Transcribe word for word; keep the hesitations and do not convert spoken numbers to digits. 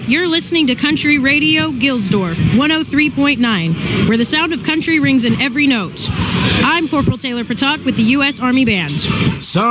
You're listening to Country Radio Gilsdorf, one oh three point nine, where the sound of country rings in every note. I'm Corporal Taylor Patak with the U S Army Band. So